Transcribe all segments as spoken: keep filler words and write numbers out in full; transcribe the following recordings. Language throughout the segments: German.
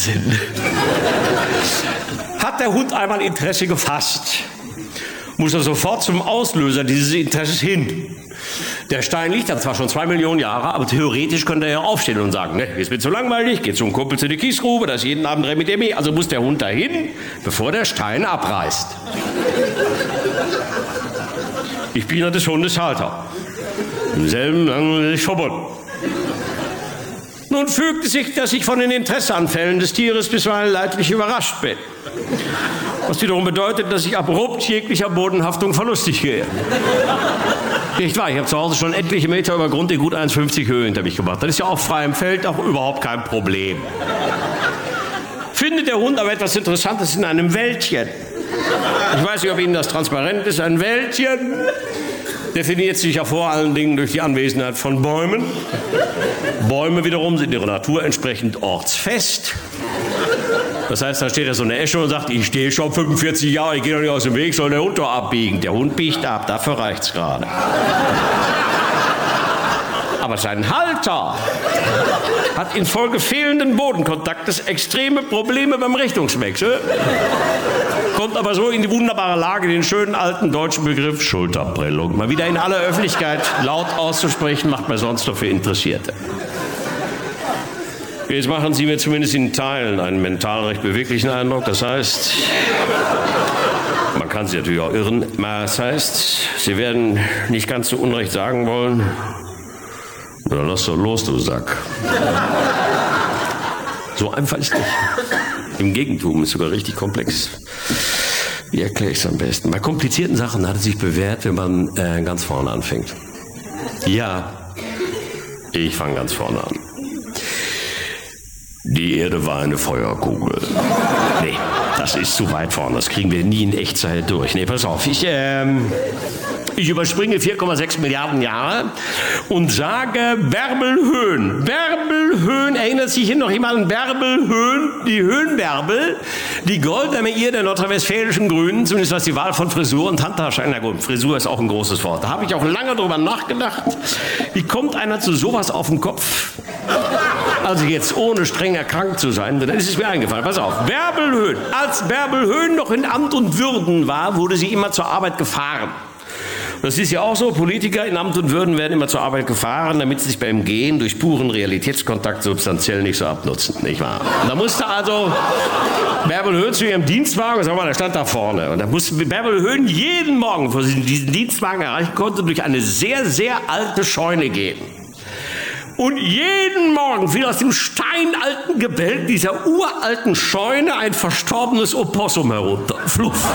Wahnsinn. Hat der Hund einmal Interesse gefasst, muss er sofort zum Auslöser dieses Interesses hin. Der Stein liegt da zwar schon zwei Millionen Jahre, aber theoretisch könnte er ja aufstehen und sagen, ne, ist mir zu langweilig, geht zum Kumpel zu der Kiesgrube, da ist jeden Abend Remi Demi, also muss der Hund dahin, bevor der Stein abreißt. Ich bin ja des Hundes Halter. Im selben langen verbunden. Nun fügt es sich, dass ich von den Interesseanfällen des Tieres bisweilen leidlich überrascht bin. Was wiederum bedeutet, dass ich abrupt jeglicher Bodenhaftung verlustig gehe. Nicht wahr? Ich habe zu Hause schon etliche Meter über Grund in gut eins Komma fünfzig Höhe hinter mich gebracht. Das ist ja auf freiem Feld auch überhaupt kein Problem. Findet der Hund aber etwas Interessantes in einem Wäldchen? Ich weiß nicht, ob Ihnen das transparent ist. Ein Wäldchen definiert sich ja vor allen Dingen durch die Anwesenheit von Bäumen. Bäume wiederum sind ihrer Natur entsprechend ortsfest. Das heißt, da steht ja so eine Esche und sagt, ich stehe schon fünfundvierzig Jahre, ich gehe doch nicht aus dem Weg, soll der Hund doch abbiegen. Der Hund biegt ab, dafür reicht's gerade. Aber sein Halter hat infolge fehlenden Bodenkontaktes extreme Probleme beim Richtungswechsel, kommt aber so in die wunderbare Lage, den schönen alten deutschen Begriff Schulterprellung mal wieder in aller Öffentlichkeit laut auszusprechen, macht man sonst noch für Interessierte. Jetzt machen Sie mir zumindest in Teilen einen mental recht beweglichen Eindruck. Das heißt, man kann Sie natürlich auch irren. Das heißt, Sie werden nicht ganz so unrecht sagen wollen, oder lass doch los, du Sack. So einfach ist nicht. Im Gegentum ist sogar richtig komplex. Wie erkläre ich es am besten? Bei komplizierten Sachen hat es sich bewährt, wenn man äh, ganz vorne anfängt. Ja, ich fange ganz vorne an. Die Erde war eine Feuerkugel. Nee, das ist zu weit vorne. Das kriegen wir nie in Echtzeit durch. Nee, pass auf. Ich, ähm, ich überspringe vier Komma sechs Milliarden Jahre und sage Bärbelhöhen. Bärbelhöhen, erinnert sich hier noch jemand an Bärbelhöhen? Die Höhenbärbel, die goldene Ehe der nordrhein-westfälischen Grünen, zumindest was die Wahl von Frisur und Handtasche, na gut, Frisur ist auch ein großes Wort. Da habe ich auch lange drüber nachgedacht. Wie kommt einer zu sowas auf den Kopf? Also jetzt ohne streng erkrankt zu sein, dann ist es mir eingefallen. Pass auf, Bärbelhöhen. Als Bärbelhöhen noch in Amt und Würden war, wurde sie immer zur Arbeit gefahren. Das ist ja auch so, Politiker in Amt und Würden werden immer zur Arbeit gefahren, damit sie sich beim Gehen durch puren Realitätskontakt substanziell nicht so abnutzen, nicht wahr? Und da musste also Bärbelhöhen zu ihrem Dienstwagen, sag mal, der stand da vorne, und da musste Bärbelhöhen jeden Morgen, bevor sie diesen Dienstwagen erreichen konnte, durch eine sehr, sehr alte Scheune gehen. Und jeden Morgen fiel aus dem steinalten Gebälk dieser uralten Scheune ein verstorbenes Opossum herunter. Fluff.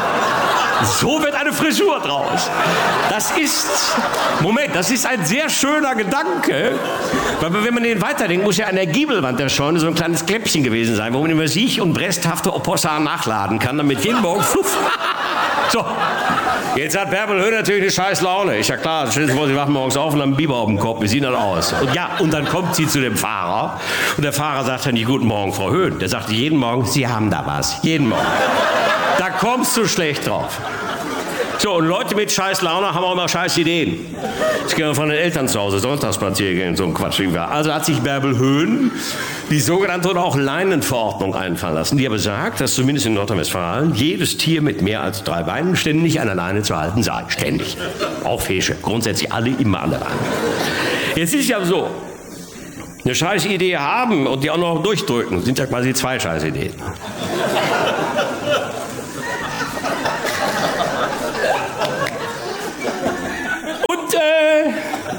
So wird eine Frisur draus. Das ist, Moment, das ist ein sehr schöner Gedanke. Weil wenn man den weiterdenkt, muss ja an der Giebelwand der Scheune so ein kleines Kläppchen gewesen sein, wo man immer sich und bresthafte Opossa nachladen kann, damit jeden Morgen fluff. So, jetzt hat Bärbelhöhen natürlich eine scheiß Laune. Ist ja klar, stellen Sie sich vor, Sie wachen morgens auf und haben einen Biber auf dem Kopf. Wie sieht das aus? Und ja, und dann kommt sie zu dem Fahrer. Und der Fahrer sagt dann nicht, guten Morgen, Frau Höhen. Der sagt jeden Morgen, Sie haben da was. Jeden Morgen. Da kommst du schlecht drauf. So, und Leute mit scheiß Laune haben auch immer scheiß Ideen. Ich gehe von den Eltern zu Hause, Sonntagsspaziergänge, so ein Quatsch. Also hat sich Bärbelhöhen die sogenannte oder auch Leinenverordnung einfallen lassen, die aber sagt, dass zumindest in Nordrhein-Westfalen jedes Tier mit mehr als drei Beinen ständig an der Leine zu halten sei. Ständig. Auch Fische. Grundsätzlich alle immer an der Leine. Jetzt ist ja so, eine scheiß Idee haben und die auch noch durchdrücken, sind ja quasi zwei scheiß Ideen. Und äh,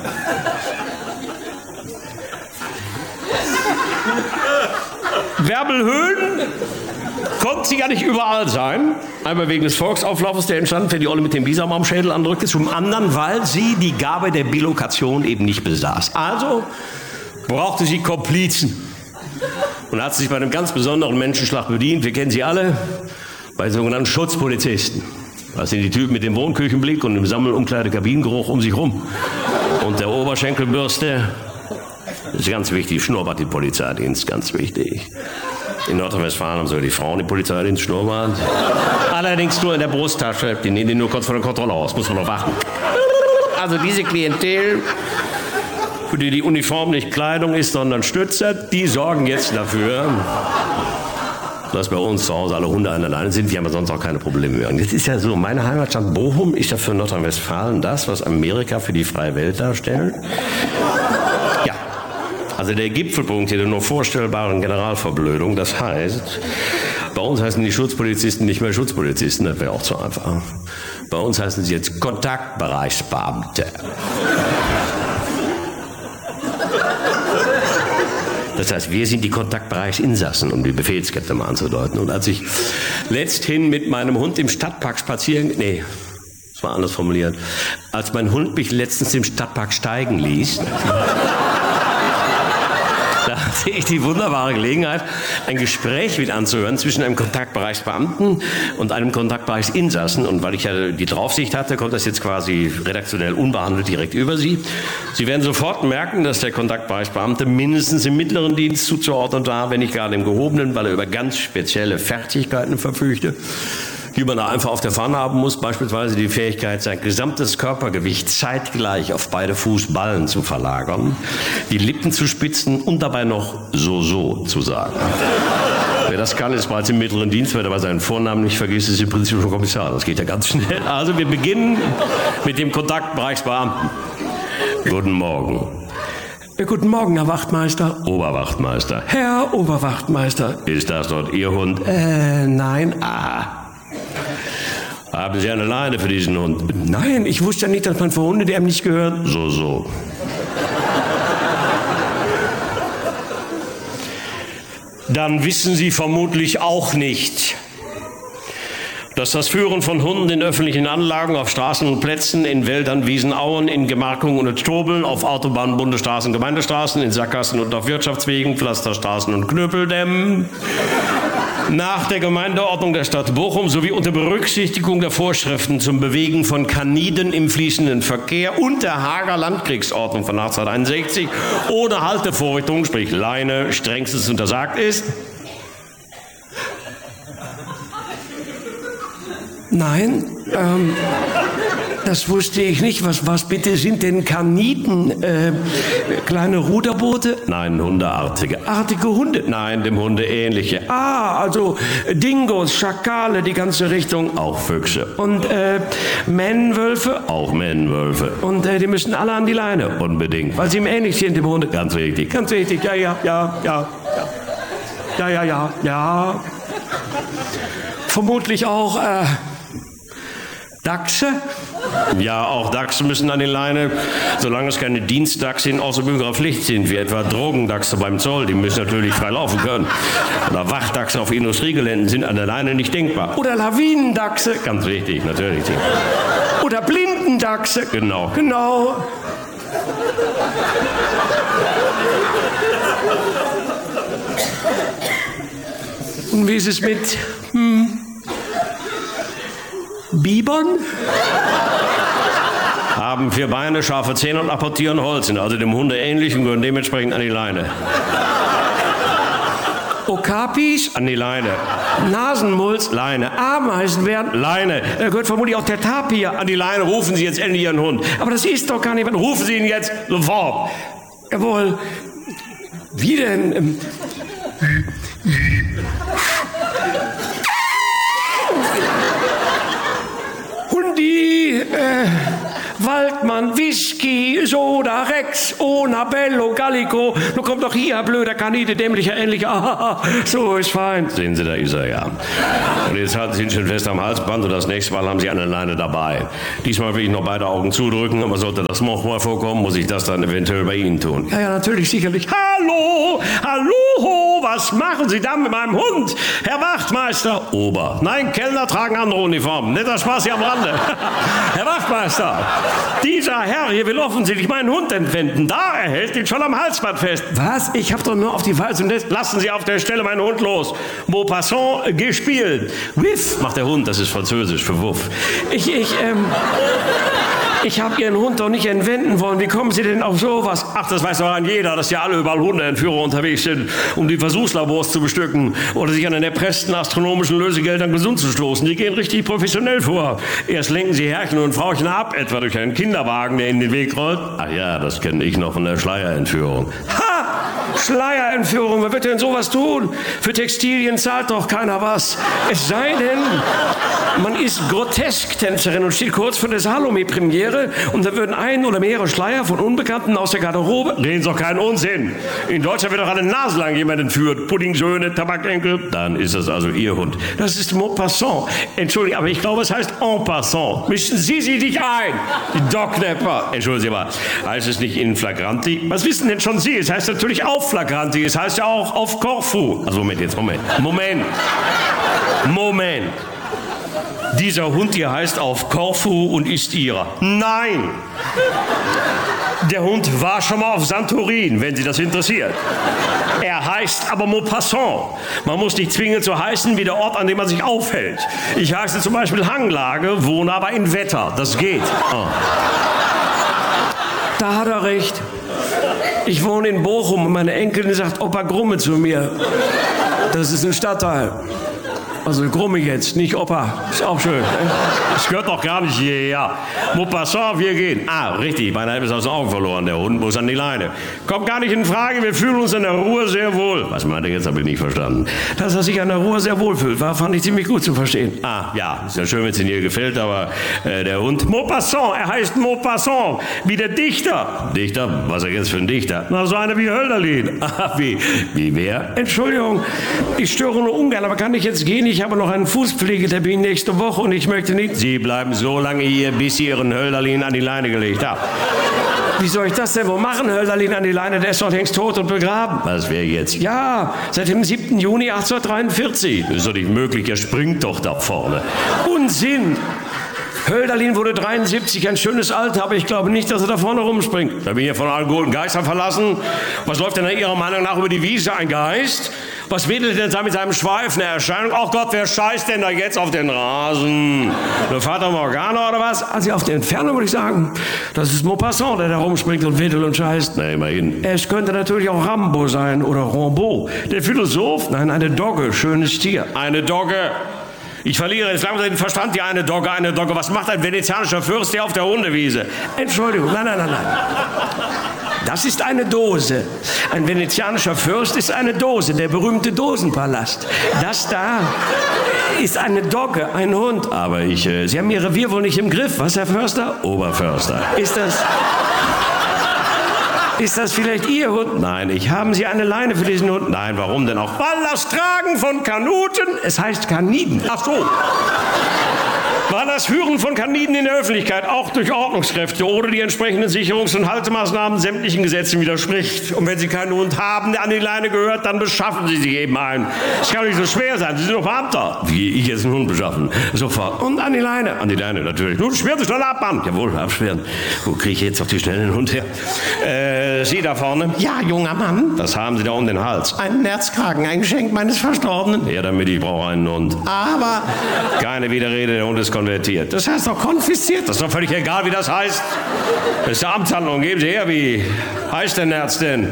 Bärbelhöhen konnte sie gar nicht überall sein. Einmal wegen des Volksauflaufes, der entstand, wenn die Olle mit dem Bisam am Schädel andrückte. Zum anderen, weil sie die Gabe der Bilokation eben nicht besaß. Also brauchte sie Komplizen. Und hat sich bei einem ganz besonderen Menschenschlag bedient. Wir kennen sie alle, bei sogenannten Schutzpolizisten. Das sind die Typen mit dem Wohnküchenblick und dem Sammelumkleidekabinengeruch um sich rum. Und der Oberschenkelbürste, das ist ganz wichtig, Schnurrbart im Polizeidienst, ganz wichtig. In Nordrhein-Westfalen haben sogar die Frauen im Polizeidienst Schnurrbart. Allerdings nur in der Brusttasche, die nehmen den nur kurz vor der Kontrolle aus, muss man noch warten. Also diese Klientel für die die Uniform nicht Kleidung ist, sondern Stützer, die sorgen jetzt dafür, dass bei uns zu Hause alle Hunde an der Leine sind. Wir haben sonst auch keine Probleme mehr. Und jetzt ist ja so, meine Heimatstadt Bochum ist ja für Nordrhein-Westfalen das, was Amerika für die freie Welt darstellt. Ja, also der Gipfelpunkt hier der nur vorstellbaren Generalverblödung. Das heißt, bei uns heißen die Schutzpolizisten nicht mehr Schutzpolizisten, das wäre auch zu einfach. Bei uns heißen sie jetzt Kontaktbereichsbeamte. Das heißt, wir sind die Kontaktbereichsinsassen, um die Befehlskette mal anzudeuten. Und als ich letzthin mit meinem Hund im Stadtpark spazieren... Nee, das war anders formuliert. Als mein Hund mich letztens im Stadtpark steigen ließ... Da hatte ich die wunderbare Gelegenheit, ein Gespräch mit anzuhören zwischen einem Kontaktbereichsbeamten und einem Kontaktbereichsinsassen. Und weil ich ja die Draufsicht hatte, kommt das jetzt quasi redaktionell unbehandelt direkt über Sie. Sie werden sofort merken, dass der Kontaktbereichsbeamte mindestens im mittleren Dienst zuzuordnen war, wenn nicht gerade im gehobenen, weil er über ganz spezielle Fertigkeiten verfügte, die man da einfach auf der Fahne haben muss, beispielsweise die Fähigkeit, sein gesamtes Körpergewicht zeitgleich auf beide Fußballen zu verlagern, die Lippen zu spitzen und dabei noch so so zu sagen. Wer das kann, ist bereits im mittleren Dienst, wer dabei seinen Vornamen nicht vergisst, ist im Prinzip schon Kommissar. Das geht ja ganz schnell. Also wir beginnen mit dem Kontaktbereichsbeamten. Guten Morgen. Guten Morgen, Herr Wachtmeister. Oberwachtmeister. Herr Oberwachtmeister. Ist das dort Ihr Hund? Äh, nein. Ah. Haben Sie eine Leine für diesen Hund? Nein, ich wusste ja nicht, dass man für Hunde, die einem nicht gehören... So, so. Dann wissen Sie vermutlich auch nicht, dass das Führen von Hunden in öffentlichen Anlagen, auf Straßen und Plätzen, in Wäldern, Wiesen, Auen, in Gemarkungen und Strobeln, auf Autobahnen, Bundesstraßen, Gemeindestraßen, in Sackgassen und auf Wirtschaftswegen, Pflasterstraßen und Knöpeldämmen, nach der Gemeindeordnung der Stadt Bochum sowie unter Berücksichtigung der Vorschriften zum Bewegen von Kaniden im fließenden Verkehr und der Haager Landkriegsordnung von achtzehnhunderteinundsechzig ohne Haltevorrichtung, sprich Leine, strengstens untersagt ist. Nein, ähm, das wusste ich nicht. Was, was bitte sind denn Kaniden? Äh, kleine Ruderboote? Nein, hundeartige. Artige Hunde? Nein, dem Hunde ähnliche. Ah, also Dingos, Schakale, die ganze Richtung. Auch Füchse. Und äh, Männwölfe? Auch Männwölfe. Und äh, die müssen alle an die Leine? Unbedingt. Weil sie ihm ähnlich sind, dem Hunde? Ganz richtig. Ganz richtig, ja, ja, ja, ja. Ja, ja, ja, ja. Vermutlich auch, äh, Dachse? Ja, auch Dachse müssen an die Leine, solange es keine Dienstdachse in außerbürgerlicher Pflicht sind, wie etwa Drogendachse beim Zoll, die müssen natürlich frei laufen können. Oder Wachdachse auf Industriegeländen sind an der Leine nicht denkbar. Oder Lawinendachse? Ganz richtig, natürlich. Oder Blindendachse? Genau. Genau. Und wie ist es mit hm, Bibern? Haben vier Beine, scharfe Zähne und apportieren Holz, sind also dem Hunde ähnlich und gehören dementsprechend an die Leine. Okapis? An die Leine. Nasenmulz? Leine. Ameisen werden? Leine. Da gehört vermutlich auch der Tapir. An die Leine. Rufen Sie jetzt endlich Ihren Hund. Aber das ist doch gar nicht... Rufen Sie ihn jetzt sofort. Jawohl. Wie denn? Ähm, Hundi, äh, Waldmann, Whisky, Soda, Rex, Ona, Bello, Gallico. Nun kommt doch hier, blöder Kanide, dämlicher, ähnlicher. Ah, so ist fein. Sehen Sie, da ist er ja. Und jetzt halten Sie ihn schön fest am Halsband und das nächste Mal haben Sie eine Leine dabei. Diesmal will ich noch beide Augen zudrücken, aber sollte das noch mal vorkommen, muss ich das dann eventuell bei Ihnen tun. Ja, ja, natürlich, sicherlich. Hallo, hallo, was machen Sie da mit meinem Hund? Herr Wachtmeister. Ober. Nein, Kellner tragen andere Uniformen. Netter Spaß hier am Rande. Herr Wachtmeister, dieser Herr hier will offensichtlich meinen Hund entwenden. Da, er hält ihn schon am Halsband fest. Was? Ich hab doch nur auf die Weisung des... Lassen Sie auf der Stelle meinen Hund los. Maupassant gespielt. Wiff, macht der Hund, das ist französisch für Wuff. Ich, ich, ähm... Ich habe Ihren Hund doch nicht entwenden wollen. Wie kommen Sie denn auf sowas? Ach, das weiß doch ein jeder, dass ja alle überall Hundeentführer unterwegs sind, um die Versuchslabors zu bestücken oder sich an den erpressten astronomischen Lösegeldern gesund zu stoßen. Die gehen richtig professionell vor. Erst lenken sie Herrchen und Frauchen ab, etwa durch einen Kinderwagen, der ihnen den Weg rollt. Ach ja, das kenne ich noch von der Schleierentführung. Ha! Schleierentführung, wer wird denn sowas tun? Für Textilien zahlt doch keiner was. Es sei denn, man ist Grotesk-Tänzerin und steht kurz vor der Salome-Premiere und da würden ein oder mehrere Schleier von Unbekannten aus der Garderobe... Reden Sie doch keinen Unsinn. In Deutschland wird doch alle Nase lang jemand entführt. Puddingsöhne, Tabakenkel. Dann ist das also Ihr Hund. Das ist Maupassant. Entschuldigung, aber ich glaube, es heißt en passant. Mischen Sie sie dich ein, die Docknapper. Entschuldigen Sie mal, heißt es nicht in flagranti? Was wissen denn schon Sie? Es heißt natürlich auf flagranti. Es heißt ja auch auf Korfu. Also Moment, jetzt Moment. Moment. Moment. Dieser Hund hier heißt auf Korfu und ist Ihrer. Nein! Der Hund war schon mal auf Santorin, wenn Sie das interessiert. Er heißt aber Maupassant. Man muss nicht zwingend so heißen wie der Ort, an dem man sich aufhält. Ich heiße zum Beispiel Hanglage, wohne aber in Wetter. Das geht. Oh. Da hat er recht. Ich wohne in Bochum und meine Enkelin sagt Opa Grumme zu mir. Das ist ein Stadtteil. Also Grumme jetzt, nicht Opa. Ist auch schön. Das gehört doch gar nicht hierher. Maupassant, wir gehen. Ah, richtig, mein Halb ist aus den Augen verloren. Der Hund muss an die Leine. Kommt gar nicht in Frage, wir fühlen uns in der Ruhe sehr wohl. Was meint ihr jetzt, habe ich nicht verstanden. Dass er sich an der Ruhe sehr wohl fühlt, war, fand ich ziemlich gut zu verstehen. Ah, ja, ist ja schön, wenn es Ihnen hier gefällt, aber äh, der Hund Maupassant, er heißt Maupassant, wie der Dichter. Dichter? Was ist er jetzt für ein Dichter? Na, so einer wie Hölderlin. Ah, wie, wie wer? Entschuldigung, ich störe nur ungern, aber kann ich jetzt gehen? Ich habe noch einen Fußpflegetermin nächste Woche und ich möchte nicht... Sie bleiben so lange hier, bis Sie Ihren Hölderlin an die Leine gelegt haben. Wie soll ich das denn wohl machen, Hölderlin an die Leine? Der ist doch längst tot und begraben. Was wäre jetzt? Ja, seit dem siebten Juni achtzehnhundertdreiundvierzig. Das ist doch nicht möglich, er springt doch da vorne. Unsinn! Hölderlin wurde dreiundsiebzig, ein schönes Alter, aber ich glaube nicht, dass er da vorne rumspringt. Da bin ich ja von allen guten Geistern verlassen. Was läuft denn nach Ihrer Meinung nach über die Wiese? Ein Geist? Was wedelt denn da mit seinem Schweif? Eine Erscheinung? Ach Gott, wer scheißt denn da jetzt auf den Rasen? Eine Fata Morgana oder was? Also auf der Entfernung würde ich sagen, das ist Maupassant, der da rumspringt und wedelt und scheißt. Na, immerhin. Es könnte natürlich auch Rambo sein oder Rimbaud. Der Philosoph? Nein, eine Dogge, schönes Tier. Eine Dogge? Ich verliere jetzt langsam den Verstand, die eine Dogge, eine Dogge. Was macht ein venezianischer Fürst hier auf der Hundewiese? Entschuldigung, nein, nein, nein, nein. Das ist eine Dose. Ein venezianischer Fürst ist eine Dose, der berühmte Dosenpalast. Das da ist eine Dogge, ein Hund. Aber ich... Äh, Sie haben Ihr Revier wohl nicht im Griff, was, Herr Förster? Oberförster. Ist das... Ist das vielleicht Ihr Hund? Nein, ich... Haben Sie eine Leine für diesen Hund? Nein, warum denn auch? Weil das Tragen von Kanuten... Es heißt Kaniden. Ach so. War das Führen von Kaniden in der Öffentlichkeit auch durch Ordnungskräfte oder die entsprechenden Sicherungs- und Haltemaßnahmen sämtlichen Gesetzen widerspricht. Und wenn Sie keinen Hund haben, der an die Leine gehört, dann beschaffen Sie sich eben einen. Das kann nicht so schwer sein. Sie sind doch Beamter. Wie ich jetzt einen Hund beschaffen? Sofort. Und an die Leine. An die Leine, natürlich. Nun, sperren Sie schnell ab, Mann. Jawohl, absperren. Wo kriege ich jetzt auf die schnelle den Hund her? Äh, Sie da vorne? Ja, junger Mann. Was haben Sie da um den Hals? Einen Nerzkragen, ein Geschenk meines Verstorbenen. Ja, damit ich brauche einen Hund. Aber... Keine Widerrede, der Hund ist konvertiert. Das heißt doch konfisziert. Das ist doch völlig egal, wie das heißt. Das ist eine Amtshandlung. Geben Sie her, wie heißt der Nerz denn?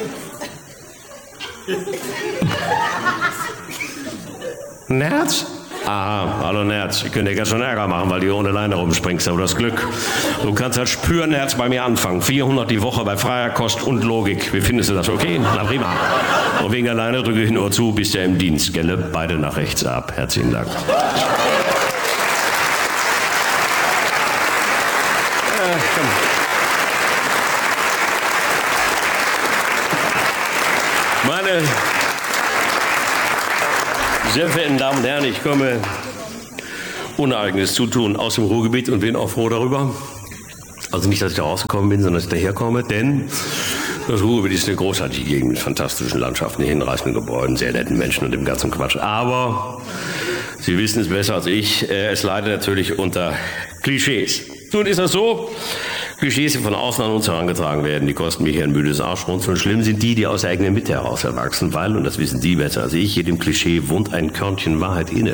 Nerz? Aha, hallo Nerz. Ich könnte dir ganz schön Ärger machen, weil du ohne Leine rumspringst, aber das Glück. Du kannst halt spüren, Nerz, bei mir anfangen. vierhundert die Woche bei freier Kost und Logik. Wie findest du das? Okay? Na prima. Und wegen der Leine drücke ich nur zu, bist ja im Dienst, gelle? Beide nach rechts ab. Herzlichen Dank. Meine sehr verehrten Damen und Herren, ich komme uneigenes Zutun aus dem Ruhrgebiet und bin auch froh darüber. Also nicht, dass ich da rausgekommen bin, sondern dass ich daherkomme, denn das Ruhrgebiet ist eine großartige Gegend mit fantastischen Landschaften, hinreißenden Gebäuden, sehr netten Menschen und dem ganzen Quatsch. Aber Sie wissen es besser als ich, es leidet natürlich unter Klischees. Nun ist das so, Klischees, die von außen an uns herangetragen werden, die kosten mich hier ein müdes Arschrunzeln. Schlimm sind die, die aus der eigenen Mitte heraus erwachsen, weil, und das wissen Sie besser als ich, jedem Klischee wohnt ein Körnchen Wahrheit inne.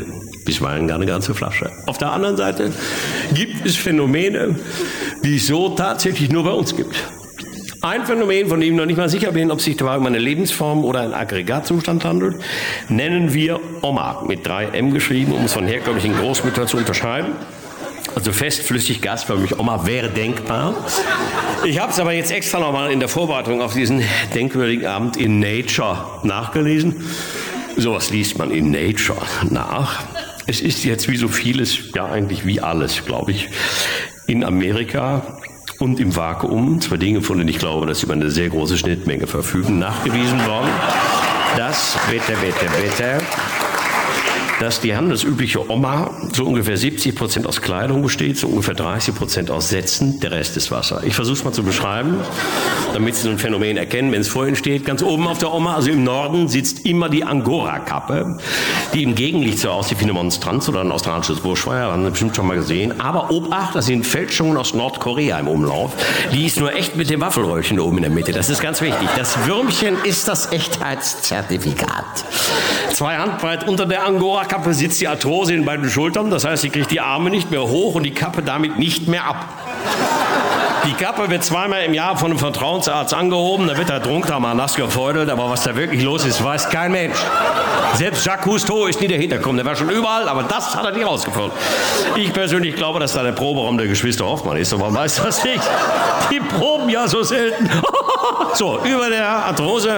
bisweilen gar eine ganze Flasche. Auf der anderen Seite gibt es Phänomene, die es so tatsächlich nur bei uns gibt. Ein Phänomen, von dem ich noch nicht mal sicher bin, ob es sich dabei um eine Lebensform oder einen Aggregatzustand handelt, nennen wir Oma, mit drei M geschrieben, um es von herkömmlichen Großmüttern zu unterscheiden. Also fest, flüssig, gasförmig, Oma wäre denkbar. Ich habe es aber jetzt extra nochmal in der Vorbereitung auf diesen denkwürdigen Abend in Nature nachgelesen. Sowas liest man in Nature nach. Es ist jetzt wie so vieles, ja eigentlich wie alles, glaube ich, in Amerika und im Vakuum, zwei Dinge, von denen ich glaube, dass sie über eine sehr große Schnittmenge verfügen, nachgewiesen worden, dass, bitte, bitte, bitte, dass die handelsübliche Oma so ungefähr siebzig Prozent aus Kleidung besteht, so ungefähr dreißig Prozent aus Sätzen, der Rest ist Wasser. Ich versuche es mal zu beschreiben, damit Sie so ein Phänomen erkennen, wenn es vor Ihnen steht. Ganz oben auf der Oma, also im Norden, sitzt immer die Angora-Kappe, die im Gegenlicht so aussieht wie eine Monstranz oder ein australisches Buschfeuer, haben Sie bestimmt schon mal gesehen. Aber Obacht, das sind Fälschungen aus Nordkorea im Umlauf. Die ist nur echt mit dem Waffelröllchen oben in der Mitte. Das ist ganz wichtig. Das Würmchen ist das Echtheitszertifikat. Zwei Handbreit unter der Angora-Kappe sitzt die Arthrose in beiden Schultern. Das heißt, sie kriegt die Arme nicht mehr hoch und die Kappe damit nicht mehr ab. Die Kappe wird zweimal im Jahr von einem Vertrauensarzt angehoben. Da wird der Drunkter mal nass gefeudelt. Aber was da wirklich los ist, weiß kein Mensch. Selbst Jacques Cousteau ist nie dahinter gekommen. Der war schon überall, aber das hat er nicht rausgefunden. Ich persönlich glaube, dass da der Proberaum der Geschwister Hoffmann ist. Aber man weiß das nicht. Die proben ja so selten. So, über der Arthrose...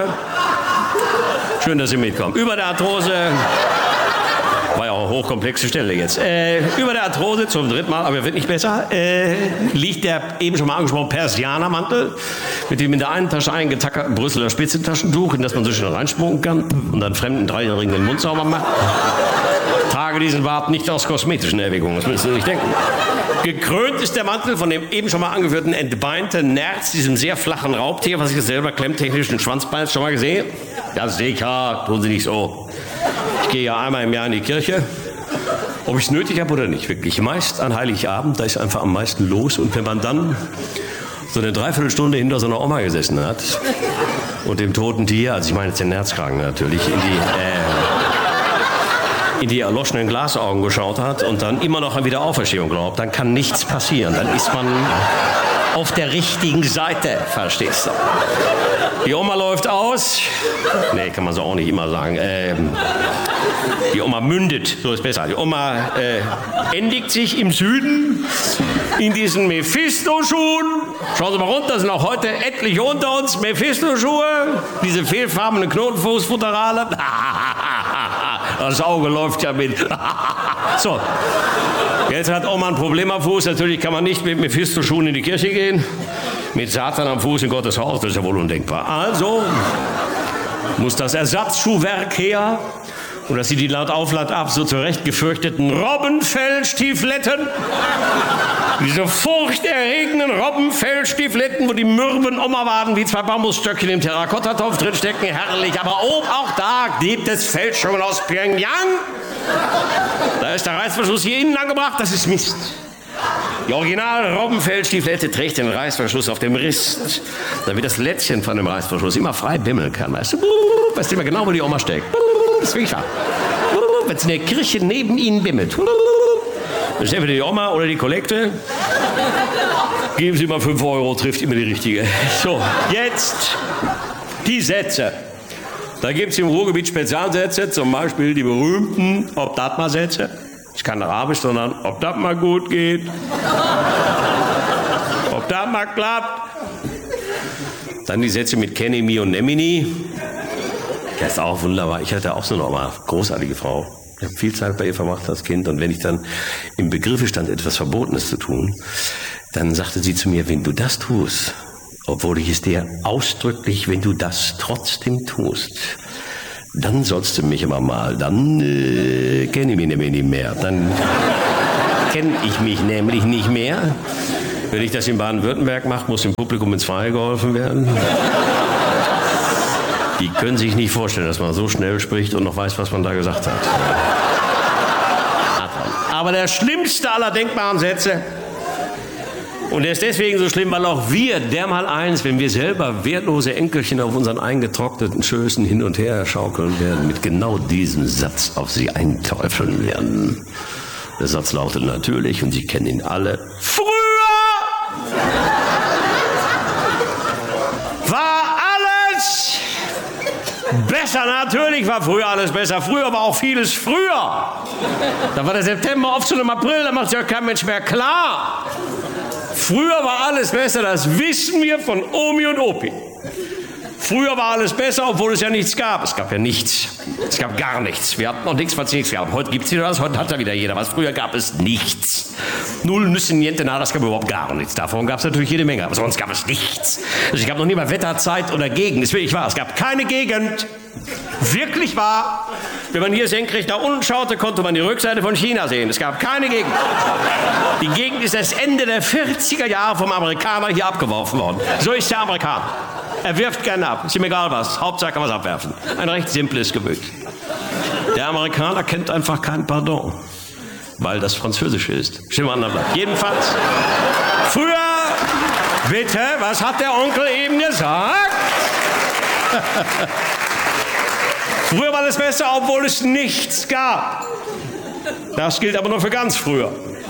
Schön, dass Sie mitkommen. Über der Arthrose, war ja auch eine hochkomplexe Stelle jetzt, äh, über der Arthrose zum dritten Mal, aber wird nicht besser, äh, liegt der eben schon mal angesprochene Persianermantel mit dem in der einen Tasche eingetackerten Brüsseler Spitzentaschentuch, in das man so schnell reinspucken kann und dann fremden Dreijährigen den Mund sauber macht. Trage diesen Bart nicht aus kosmetischen Erwägungen, das müssen Sie nicht denken. Gekrönt ist der Mantel von dem eben schon mal angeführten entbeinten Nerz, diesem sehr flachen Raubtier, was ich selber klemmtechnisch den Schwanzbein schon mal gesehen. Ja, sicher, tun Sie nicht so. Ich gehe ja einmal im Jahr in die Kirche. Ob ich es nötig habe oder nicht, wirklich. Meist an Heiligabend, da ist einfach am meisten los. Und wenn man dann so eine Dreiviertelstunde hinter so einer Oma gesessen hat und dem toten Tier, also ich meine jetzt den Nerzkragen natürlich, in die... Äh, in die erloschenen Glasaugen geschaut hat und dann immer noch an Wiederauferstehung glaubt, dann kann nichts passieren. Dann ist man auf der richtigen Seite, verstehst du? Die Oma läuft aus. Nee, kann man so auch nicht immer sagen. Ähm, die Oma mündet, so ist besser. Die Oma äh, endigt sich im Süden in diesen Mephisto-Schuhen. Schauen Sie mal runter, sind auch heute etliche unter uns Mephisto-Schuhe. Diese fehlfarbenen Knotenfußfutterale. Das Auge läuft ja mit. So, jetzt hat Oma ein Problem am Fuß. Natürlich kann man nicht mit Mephisto-Schuhen in die Kirche gehen. Mit Satan am Fuß in Gottes Haus, das ist ja wohl undenkbar. Also muss das Ersatzschuhwerk her. Und das sind die laut auf, laut ab so zurecht gefürchteten Robbenfellstiefletten. Diese furchterregenden Robbenfellstiefletten, wo die mürben Omawaden wie zwei Bambusstöckchen im Terrakottatopf drinstecken. Herrlich. Aber oben auch da gibt es Fälschungen aus Pyongyang. Da ist der Reißverschluss hier innen angebracht. Das ist Mist. Die original Robbenfellstieflette trägt den Reißverschluss auf dem Rist, damit das Lätzchen von dem Reißverschluss immer frei bimmeln kann. Weißt du, weißt du immer genau, wo die Oma steckt. Das ist wirklich wahr. Wenn es in der Kirche neben Ihnen bimmelt. Dann ist entweder die Oma oder die Kollekte. Geben Sie mal fünf Euro, trifft immer die richtige. So, jetzt die Sätze. Da gibt es im Ruhrgebiet Spezialsätze, zum Beispiel die berühmten Ob-Dat-Mal-Sätze. Ich kann Arabisch, sondern ob das mal gut geht. Ob das mal klappt. Dann die Sätze mit Kenny, Mi und Nemini. Das ist auch wunderbar. Ich hatte auch so eine Oma, großartige Frau. Ich habe viel Zeit bei ihr verbracht als Kind. Und wenn ich dann im Begriffe stand, etwas Verbotenes zu tun, dann sagte sie zu mir, wenn du das tust, obwohl ich es dir ausdrücklich, wenn du das trotzdem tust, dann sollst du mich aber mal, dann äh, kenne ich mich nämlich nicht mehr. Dann kenne ich mich nämlich nicht mehr. Wenn ich das in Baden-Württemberg mache, muss dem Publikum ins Freie geholfen werden. Die können sich nicht vorstellen, dass man so schnell spricht und noch weiß, was man da gesagt hat. Aber der schlimmste aller denkbaren Sätze, Und er ist deswegen so schlimm, weil auch wir, dermaleins, wenn wir selber wertlose Enkelchen auf unseren eingetrockneten Schößen hin und her schaukeln werden, mit genau diesem Satz auf sie einteufeln werden. Der Satz lautet natürlich, und Sie kennen ihn alle, früher war alles besser. Natürlich war früher alles besser. Früher war auch vieles früher. Da war der September oft schon im April, da macht sich ja kein Mensch mehr klar. Früher war alles besser, das wissen wir von Omi und Opi. Früher war alles besser, obwohl es ja nichts gab. Es gab ja nichts. Es gab gar nichts. Wir hatten noch nichts, was es nichts gab. Heute gibt es wieder was, heute hat ja wieder jeder was. Früher gab es nichts. Null, nüsse, niente, nada, es gab überhaupt gar nichts. Davon gab es natürlich jede Menge, aber sonst gab es nichts. Also es gab noch nie mal Wetter, Zeit oder Gegend. Das ist wirklich wahr. Es gab keine Gegend. Wirklich wahr. Wenn man hier senkrecht nach unten schaute, konnte man die Rückseite von China sehen. Es gab keine Gegend. Die Gegend ist erst Ende der vierziger Jahre vom Amerikaner hier abgeworfen worden. So ist der Amerikaner. Er wirft gerne ab. Ist ihm egal was. Hauptsache kann man es abwerfen. Ein recht simples Gemüt. Der Amerikaner kennt einfach kein Pardon. Weil das Französisch ist. Stimmt an der Blatt. Jedenfalls. Früher. Bitte, was hat der Onkel eben gesagt? Früher war es besser, obwohl es nichts gab. Das gilt aber nur für ganz früher.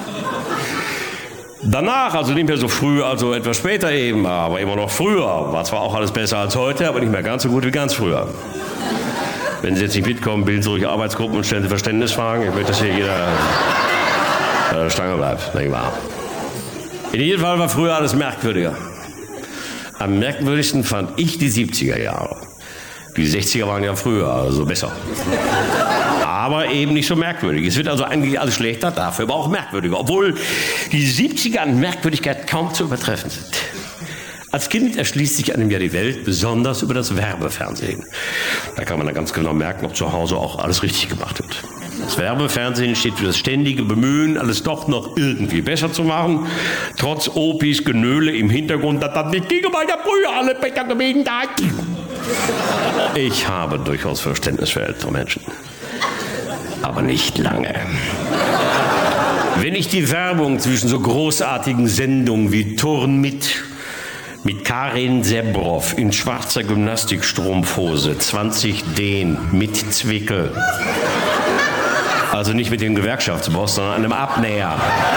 Danach, also nicht mehr so früh, also etwas später eben, aber immer noch früher, war zwar auch alles besser als heute, aber nicht mehr ganz so gut wie ganz früher. Wenn Sie jetzt nicht mitkommen, bilden Sie ruhig Arbeitsgruppen und stellen Sie Verständnisfragen. Ich möchte, dass hier jeder äh, Stange bleibt, nicht wahr? In jedem Fall war früher alles merkwürdiger. Am merkwürdigsten fand ich die siebziger Jahre. Die sechziger waren ja früher, also besser. Aber eben nicht so merkwürdig. Es wird also eigentlich alles schlechter, dafür aber auch merkwürdiger. Obwohl die siebziger an Merkwürdigkeit kaum zu übertreffen sind. Als Kind erschließt sich einem ja die Welt, besonders über das Werbefernsehen. Da kann man dann ganz genau merken, ob zu Hause auch alles richtig gemacht wird. Das Werbefernsehen steht für das ständige Bemühen, alles doch noch irgendwie besser zu machen. Trotz Opis Genöle im Hintergrund, dass das nicht ginge, weil ja früher alle besser gewesen da. Ich habe durchaus Verständnis für ältere Menschen. Aber nicht lange. Wenn ich die Werbung zwischen so großartigen Sendungen wie Turn mit, mit Karin Sebrow in schwarzer Gymnastikstrumpfhose, zwanzig Dehn, mit Zwickel, also nicht mit dem Gewerkschaftsboss, sondern einem Abnäher,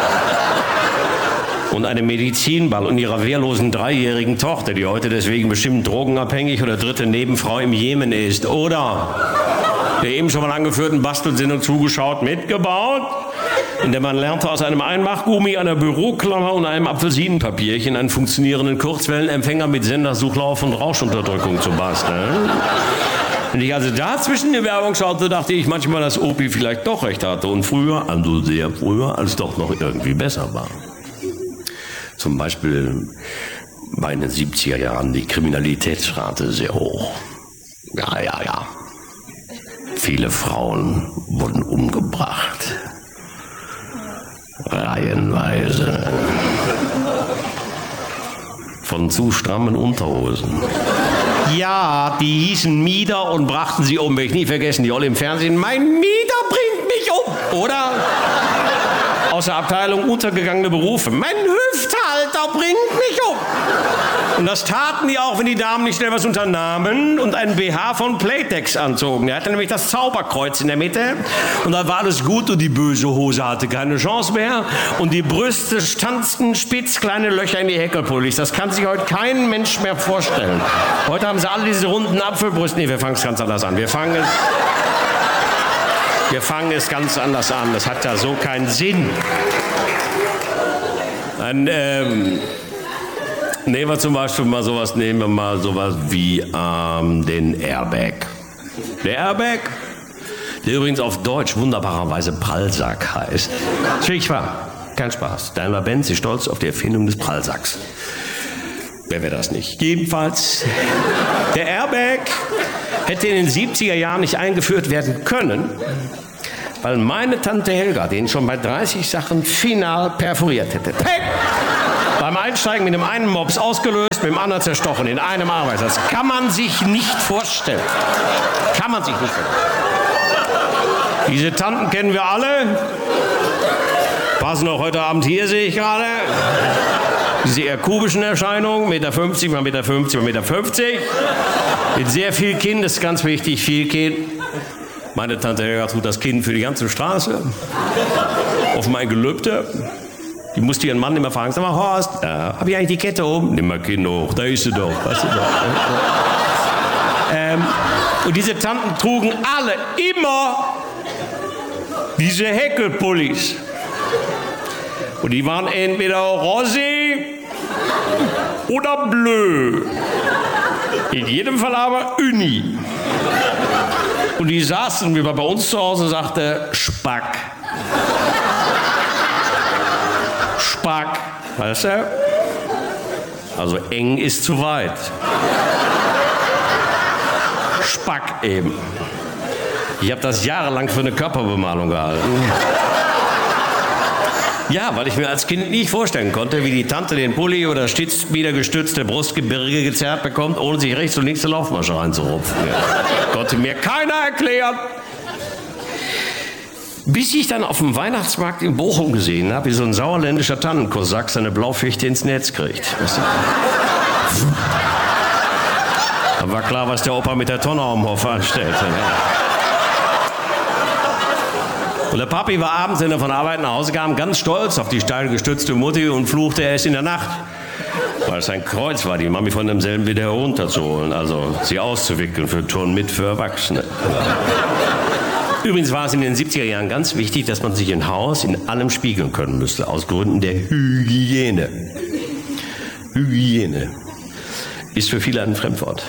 und einem Medizinball und ihrer wehrlosen dreijährigen Tochter, die heute deswegen bestimmt drogenabhängig oder dritte Nebenfrau im Jemen ist, oder der eben schon mal angeführten Bastelsendung zugeschaut, mitgebaut, in der man lernte, aus einem Einmachgummi, einer Büroklammer und einem Apfelsinenpapierchen einen funktionierenden Kurzwellenempfänger mit Sendersuchlauf und Rauschunterdrückung zu basteln. Wenn ich also dazwischen die Werbung schaute, dachte ich manchmal, dass Opi vielleicht doch recht hatte und früher, also sehr früher, als doch noch irgendwie besser war. Zum Beispiel bei den siebziger Jahren die Kriminalitätsrate sehr hoch. Ja, ja, ja. Viele Frauen wurden umgebracht. Reihenweise. Von zu strammen Unterhosen. Ja, die hießen Mieder und brachten sie um. Will ich nie vergessen, die Olle im Fernsehen. Mein Mieder bringt mich um. Oder? Aus der Abteilung untergegangene Berufe. Mein Hüfthalter bringt mich um. Und das taten die auch, wenn die Damen nicht schnell was unternahmen und einen B H von Playtex anzogen. Der hatte nämlich das Zauberkreuz in der Mitte und da war alles gut und die böse Hose hatte keine Chance mehr und die Brüste stanzten spitz, kleine Löcher in die Häkelpullis. Das kann sich heute kein Mensch mehr vorstellen. Heute haben sie alle diese runden Apfelbrüste. Nee, wir fangen es ganz anders an. Wir fangen es... Wir fangen es ganz anders an. Das hat ja so keinen Sinn. Ein, ähm, nehmen wir zum Beispiel mal sowas, nehmen wir mal sowas wie ähm, den Airbag. Der Airbag, der übrigens auf Deutsch wunderbarerweise Prallsack heißt. Das ist wirklich wahr. Kein Spaß. Daimler-Benz ist stolz auf die Erfindung des Prallsacks. Wer wäre das nicht? Jedenfalls, der Airbag hätte in den siebziger Jahren nicht eingeführt werden können, weil meine Tante Helga den schon bei dreißig Sachen final perforiert hätte. Hey! Beim Einsteigen mit dem einen Mops ausgelöst, mit dem anderen zerstochen, in einem Arbeiter. Das kann man sich nicht vorstellen. Kann man sich nicht vorstellen. Diese Tanten kennen wir alle. Passen auch heute Abend hier, sehe ich gerade. Diese eher kubischen Erscheinungen, eins Komma fünfzig mal eins Komma fünfzig mal eins Komma fünfzig. Mit sehr viel Kinn, das ist ganz wichtig, viel Kinn. Meine Tante Helga tut das Kinn für die ganze Straße. Auf mein Gelübde. Die musste ihren Mann immer fragen, sag mal, Horst, da hab ich eigentlich die Kette oben? Nimm mal Kinn hoch, da ist sie doch. Weißt du doch. ähm, und diese Tanten trugen alle immer diese Häkelpullis. Und die waren entweder rosé oder bleu. In jedem Fall aber Uni. Und die saßen wie bei uns zu Hause und sagte Spack. Spack. Weißt du? Also eng ist zu weit. Spack eben. Ich habe das jahrelang für eine Körperbemalung gehalten. Ja, weil ich mir als Kind nicht vorstellen konnte, wie die Tante den Pulli oder stützbiedergestützte Brustgebirge gezerrt bekommt, ohne sich rechts und links die Laufmasche reinzurupfen. Ja. Konnte mir keiner erklären. Bis ich dann auf dem Weihnachtsmarkt in Bochum gesehen habe, wie so ein sauerländischer Tannenkosak seine Blaufichte ins Netz kriegt. Weißt du? Dann war klar, was der Opa mit der Tonne am Hof anstellt. Und der Papi war abends, wenn er von Arbeit nach Hause kam, ganz stolz auf die steil gestützte Mutti und fluchte erst in der Nacht. Weil es ein Kreuz war, die Mami von demselben wieder herunterzuholen, also sie auszuwickeln für Turn mit für Erwachsene. Übrigens war es in den siebziger Jahren ganz wichtig, dass man sich im Haus in allem spiegeln können müsste, aus Gründen der Hygiene. Hygiene ist für viele ein Fremdwort.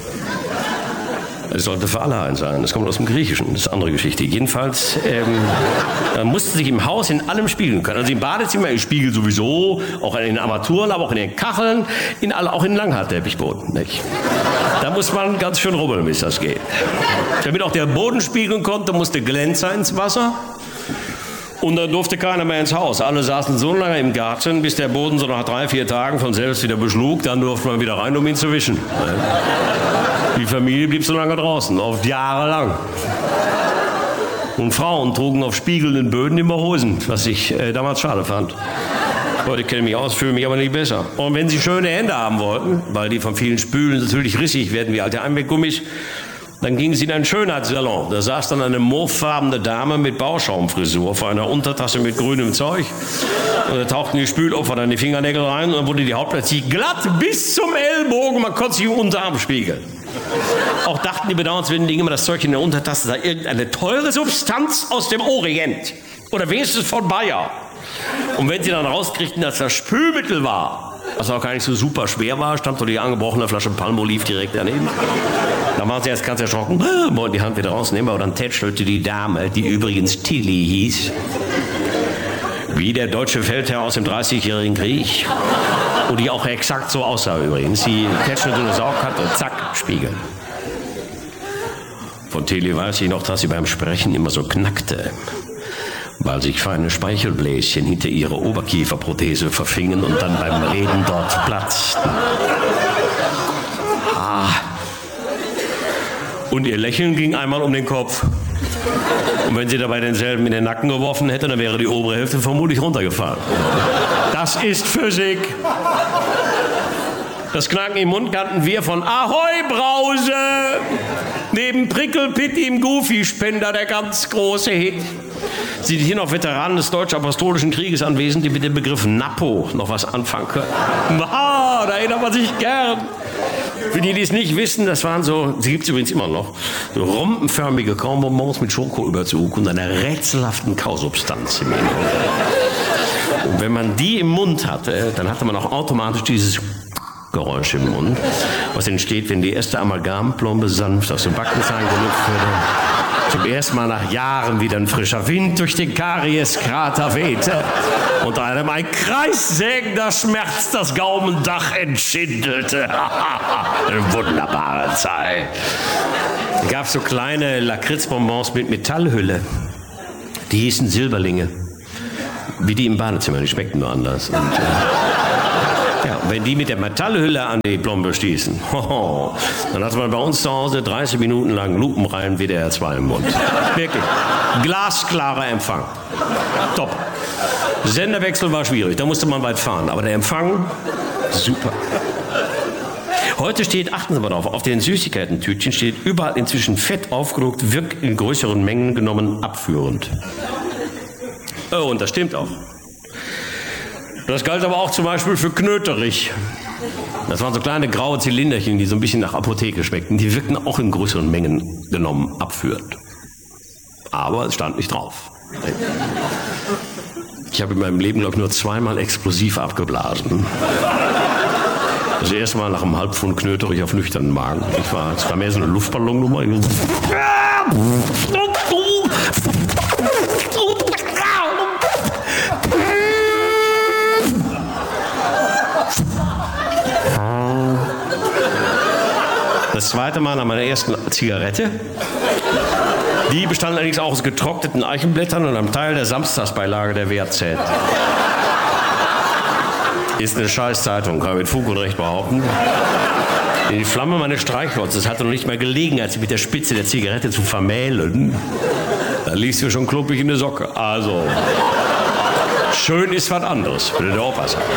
Es sollte für alle ein sein. Das kommt aus dem Griechischen, das ist eine andere Geschichte. Jedenfalls ähm, man musste sich im Haus in allem spiegeln können. Also im Badezimmer, im Spiegel sowieso, auch in den Armaturen, aber auch in den Kacheln, in alle, auch in Langhaarteppichboden. Nicht? Da muss man ganz schön rubbeln, bis das geht. Damit auch der Boden spiegeln konnte, musste Glänzer ins Wasser. Und dann durfte keiner mehr ins Haus. Alle saßen so lange im Garten, bis der Boden so nach drei, vier Tagen von selbst wieder beschlug. Dann durfte man wieder rein, um ihn zu wischen. Die Familie blieb so lange draußen, oft jahrelang. Und Frauen trugen auf spiegelnden Böden immer Hosen, was ich äh, damals schade fand. Heute kenne ich mich aus, fühle mich aber nicht besser. Und wenn sie schöne Hände haben wollten, weil die von vielen Spülen natürlich rissig werden wie alte Einweggummis, dann ging sie in einen Schönheitssalon. Da saß dann eine mauvefarbene Dame mit Bauschaumfrisur vor einer Untertasse mit grünem Zeug. Und da tauchten die Spülopfer dann die Fingernägel rein und dann wurde die Haut plötzlich glatt bis zum Ellbogen. Man konnte sich im Unterarm spiegeln. Auch dachten die bedauernswerten Dinge immer, das Zeug in der Untertasse sei irgendeine teure Substanz aus dem Orient. Oder wenigstens von Bayer. Und wenn sie dann rauskriegten, dass das Spülmittel war, was auch gar nicht so super schwer war, stand so die angebrochene Flasche Palmolive direkt daneben. Da waren sie erst ganz erschrocken, wollten die Hand wieder rausnehmen, aber dann tätschelte die Dame, die übrigens Tilly hieß, wie der deutsche Feldherr aus dem dreißigjährigen Krieg. Und die auch exakt so aussah übrigens. Sie tätschelte eine Saugkarte und zack, Spiegel. Von Tilly weiß ich noch, dass sie beim Sprechen immer so knackte, weil sich feine Speichelbläschen hinter ihre Oberkieferprothese verfingen und dann beim Reden dort platzten. Ah. Und ihr Lächeln ging einmal um den Kopf. Und wenn sie dabei denselben in den Nacken geworfen hätte, dann wäre die obere Hälfte vermutlich runtergefallen. Das ist Physik. Das Knacken im Mund kannten wir von Ahoi Brause. Neben Prickelpitt im Goofy-Spender der ganz große Hit. Sind hier noch Veteranen des Deutsch-Apostolischen Krieges anwesend, die mit dem Begriff Napo noch was anfangen können? Ah, da erinnert man sich gern. Für die, die es nicht wissen, das waren so, die gibt es übrigens immer noch, so rompenförmige Kornbonbons mit Schokoüberzug und einer rätselhaften Kausubstanz im Inneren. Und wenn man die im Mund hatte, dann hatte man auch automatisch dieses Geräusch im Mund, was entsteht, wenn die erste Amalgamplombe sanft aus dem Backenzahn gelüpft wurde. Zum ersten Mal nach Jahren wieder ein frischer Wind durch den Karieskrater wehte und einem ein kreissägender Schmerz das Gaumendach entschindelte. Eine wunderbare Zeit. Es gab so kleine Lakritzbonbons mit Metallhülle. Die hießen Silberlinge. Wie die im Badezimmer, die schmeckten nur anders. Und, äh, ja, wenn die mit der Metallhülle an die Plombe stießen, hoho, dann hatte man bei uns zu Hause dreißig Minuten lang lupenrein W D R zwei im Mund. Wirklich. Glasklarer Empfang. Top. Senderwechsel war schwierig, da musste man weit fahren. Aber der Empfang, super. Heute steht, achten Sie mal drauf, auf den Süßigkeiten-Tütchen steht überall inzwischen Fett aufgedruckt, wirkt in größeren Mengen genommen abführend. Oh, und das stimmt auch. Das galt aber auch zum Beispiel für Knöterich. Das waren so kleine graue Zylinderchen, die so ein bisschen nach Apotheke schmeckten. Die wirkten auch in größeren Mengen genommen abführend. Aber es stand nicht drauf. Ich habe in meinem Leben, glaube ich, nur zweimal explosiv abgeblasen. Das erste Mal nach einem Halbpfund Knöterich auf nüchternen Magen. Ich war, es war mehr so eine Luftballonnummer. Das zweite Mal nach meiner ersten Zigarette. Die bestand allerdings auch aus getrockneten Eichenblättern und einem Teil der Samstagsbeilage der W A Z. Ist eine Scheißzeitung, kann man mit Fug und Recht behaupten. Die Flamme meines Streichholzes hatte noch nicht mal Gelegenheit, sie mit der Spitze der Zigarette zu vermählen. Da lief sie schon klumpig in die Socke. Also, schön ist was anderes, würde der Opa sagen.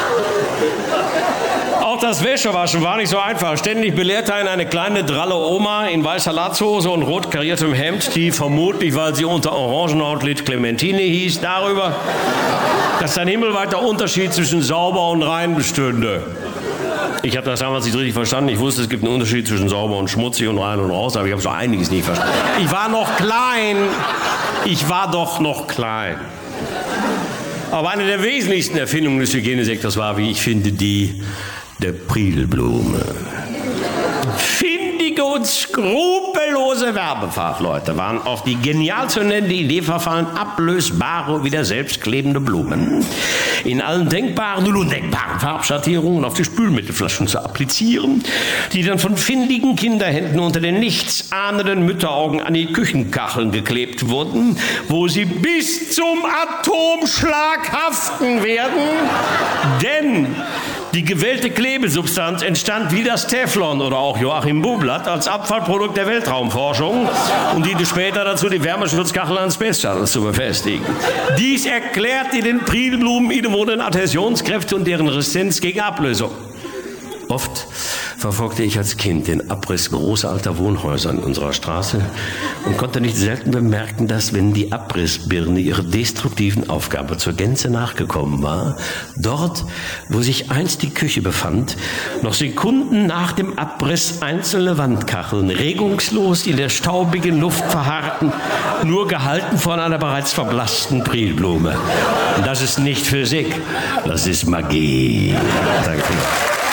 Auch das Wäschewaschen war nicht so einfach. Ständig belehrte einen eine kleine, dralle Oma in weißer Latzhose und rot kariertem Hemd, die vermutlich, weil sie unter Orangenhaut litt, Clementine hieß, darüber, dass ein himmelweiter Unterschied zwischen sauber und rein bestünde. Ich habe das damals nicht richtig verstanden. Ich wusste, es gibt einen Unterschied zwischen sauber und schmutzig und rein und raus, aber ich habe so einiges nicht verstanden. Ich war noch klein. Ich war doch noch klein. Aber eine der wesentlichsten Erfindungen des Hygienesektors war, wie ich finde, die der Prilblume. Findige und skrupellose Werbefachleute waren auf die genial zu nennende Idee verfallen, ablösbare, wieder selbstklebende Blumen in allen denkbaren und undenkbaren Farbschattierungen auf die Spülmittelflaschen zu applizieren, die dann von findigen Kinderhänden unter den nichtsahnenden Mütteraugen an die Küchenkacheln geklebt wurden, wo sie bis zum Atomschlag haften werden. Denn die gewählte Klebesubstanz entstand wie das Teflon oder auch Joachim Bublatt als Abfallprodukt der Weltraumforschung und diente später dazu, die Wärmeschutzkachel an Space Shuttles zu befestigen. Dies erklärte den Prilblumen innewohnenden Adhäsionskräfte und deren Resistenz gegen Ablösung. Oft verfolgte ich als Kind den Abriss großer alter Wohnhäuser in unserer Straße und konnte nicht selten bemerken, dass, wenn die Abrissbirne ihrer destruktiven Aufgabe zur Gänze nachgekommen war, dort, wo sich einst die Küche befand, noch Sekunden nach dem Abriss einzelne Wandkacheln regungslos in der staubigen Luft verharrten, nur gehalten von einer bereits verblassten Prilblume. Und das ist nicht Physik, das ist Magie. Danke.